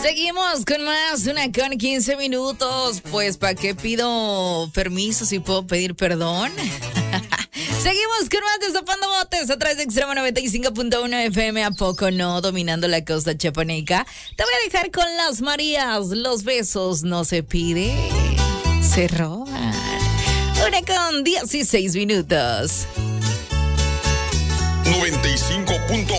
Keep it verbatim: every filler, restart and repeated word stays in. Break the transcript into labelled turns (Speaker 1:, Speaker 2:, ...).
Speaker 1: Seguimos con más, una con quince minutos. Pues, ¿para qué pido permiso si puedo pedir perdón? Seguimos con más Destapando Botes a través de Extremo noventa y cinco punto uno F M. ¿A poco no? Dominando la costa chapaneca. Te voy a dejar con las Marías. Los besos no se pide, se roban. Una con dieciséis minutos.
Speaker 2: noventa y cinco punto